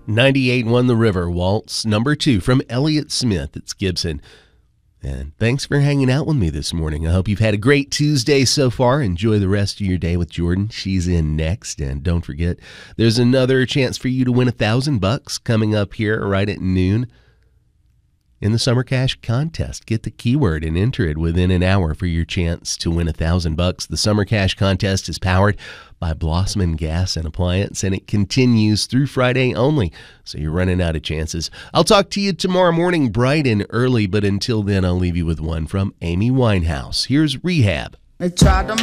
98.1 The River, waltz number 2 from Elliott Smith. It's Gibson. And thanks for hanging out with me this morning. I hope you've had a great Tuesday so far. Enjoy the rest of your day with Jordan. She's in next. And don't forget, there's another chance for you to win $1,000 coming up here right at noon in the Summer Cash Contest. Get the keyword and enter it within an hour for your chance to win $1,000. The Summer Cash Contest is powered by Blossman Gas and Appliance, and it continues through Friday only, so you're running out of chances. I'll talk to you tomorrow morning bright and early, but until then, I'll leave you with one from Amy Winehouse. Here's Rehab.